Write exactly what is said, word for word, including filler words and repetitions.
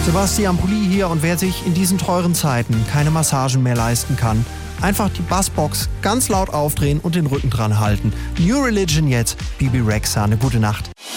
Sebastian Pulli hier, und wer sich in diesen teuren Zeiten keine Massagen mehr leisten kann, einfach die Bassbox ganz laut aufdrehen und den Rücken dran halten. New Religion jetzt, Bebe Rexha, eine gute Nacht.